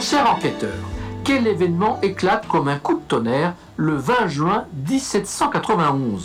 Cher enquêteur, quel événement éclate comme un coup de tonnerre le 20 juin 1791 ?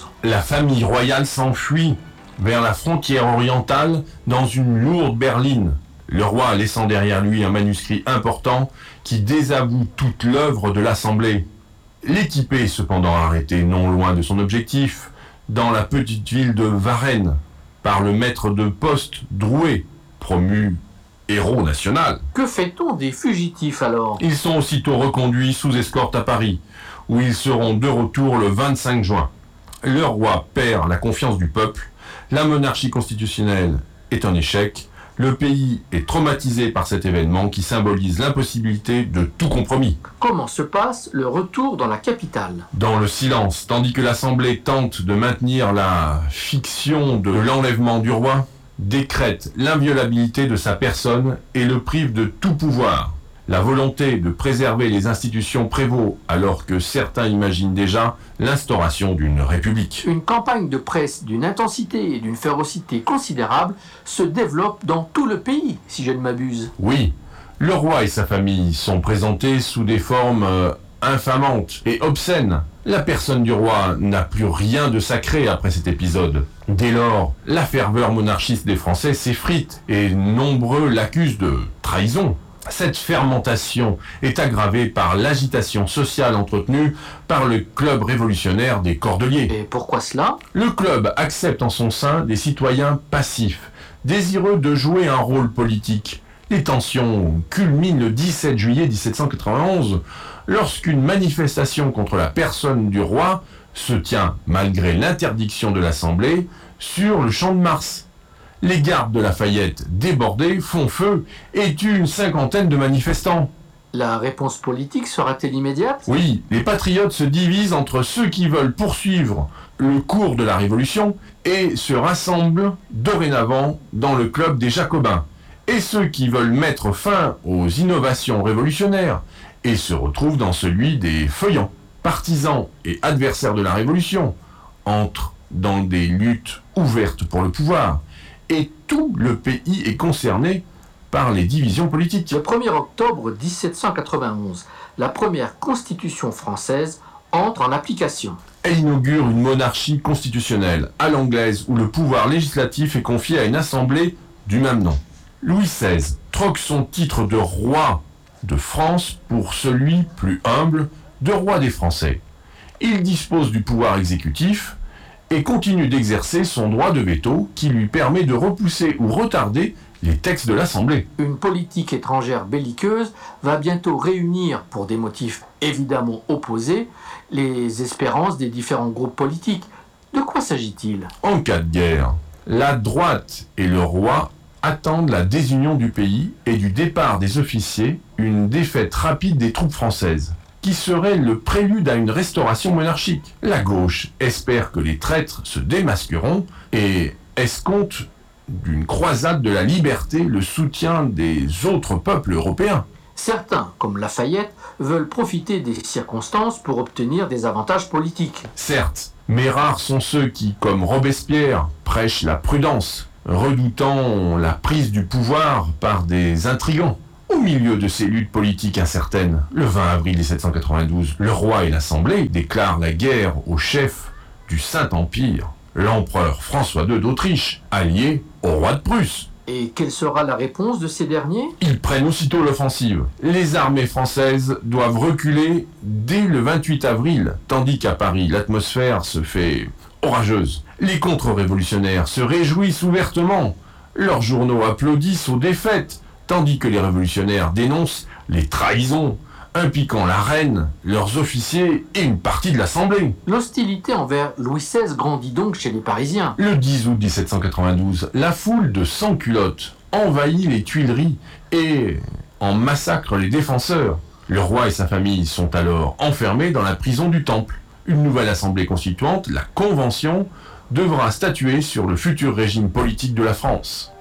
La famille royale s'enfuit vers la frontière orientale dans une lourde berline. Le roi laissant derrière lui un manuscrit important qui désavoue toute l'œuvre de l'Assemblée. L'équipé est cependant arrêté non loin de son objectif, dans la petite ville de Varennes, par le maître de poste Drouet, promu héros national. Que fait-on des fugitifs alors ? Ils sont aussitôt reconduits sous escorte à Paris, où ils seront de retour le 25 juin. Le roi perd la confiance du peuple, la monarchie constitutionnelle est en échec, le pays est traumatisé par cet événement qui symbolise l'impossibilité de tout compromis. Comment se passe le retour dans la capitale ? Dans le silence, tandis que l'Assemblée tente de maintenir la fiction de l'enlèvement du roi, décrète l'inviolabilité de sa personne et le prive de tout pouvoir. La volonté de préserver les institutions prévaut alors que certains imaginent déjà l'instauration d'une république. Une campagne de presse d'une intensité et d'une férocité considérables se développe dans tout le pays, si je ne m'abuse. Oui, le roi et sa famille sont présentés sous des formes infamantes et obscènes. La personne du roi n'a plus rien de sacré après cet épisode. Dès lors, la ferveur monarchiste des Français s'effrite et nombreux l'accusent de trahison. Cette fermentation est aggravée par l'agitation sociale entretenue par le club révolutionnaire des Cordeliers. Et pourquoi cela ? Le club accepte en son sein des citoyens passifs, désireux de jouer un rôle politique. Les tensions culminent le 17 juillet 1791, lorsqu'une manifestation contre la personne du roi se tient, malgré l'interdiction de l'Assemblée, sur le Champ de Mars. Les gardes de Lafayette, débordés, font feu et tuent une cinquantaine de manifestants. La réponse politique sera-t-elle immédiate ? Oui, les patriotes se divisent entre ceux qui veulent poursuivre le cours de la Révolution et se rassemblent dorénavant dans le club des Jacobins, et ceux qui veulent mettre fin aux innovations révolutionnaires et se retrouvent dans celui des Feuillants. Partisans et adversaires de la Révolution entrent dans des luttes ouvertes pour le pouvoir. Et tout le pays est concerné par les divisions politiques. Le 1er octobre 1791, la première constitution française entre en application. Elle inaugure une monarchie constitutionnelle à l'anglaise où le pouvoir législatif est confié à une assemblée du même nom. Louis XVI troque son titre de roi de France pour celui plus humble de roi des Français. Il dispose du pouvoir exécutif et continue d'exercer son droit de veto qui lui permet de repousser ou retarder les textes de l'Assemblée. Une politique étrangère belliqueuse va bientôt réunir, pour des motifs évidemment opposés, les espérances des différents groupes politiques. De quoi s'agit-il ? En cas de guerre, la droite et le roi attendent la désunion du pays et du départ des officiers, une défaite rapide des troupes françaises, qui serait le prélude à une restauration monarchique. La gauche espère que les traîtres se démasqueront et escompte d'une croisade de la liberté le soutien des autres peuples européens. Certains, comme Lafayette, veulent profiter des circonstances pour obtenir des avantages politiques. Certes, mais rares sont ceux qui, comme Robespierre, prêchent la prudence, redoutant la prise du pouvoir par des intrigants. Au milieu de ces luttes politiques incertaines, le 20 avril 1792, le roi et l'Assemblée déclarent la guerre au chef du Saint-Empire, l'empereur François II d'Autriche, allié au roi de Prusse. Et quelle sera la réponse de ces derniers ? Ils prennent aussitôt l'offensive. Les armées françaises doivent reculer dès le 28 avril, tandis qu'à Paris, l'atmosphère se fait orageuse. Les contre-révolutionnaires se réjouissent ouvertement. Leurs journaux applaudissent aux défaites, tandis que les révolutionnaires dénoncent les trahisons, impliquant la reine, leurs officiers et une partie de l'Assemblée. L'hostilité envers Louis XVI grandit donc chez les Parisiens. Le 10 août 1792, la foule de sans-culottes envahit les Tuileries et en massacre les défenseurs. Le roi et sa famille sont alors enfermés dans la prison du Temple. Une nouvelle assemblée constituante, la Convention, devra statuer sur le futur régime politique de la France.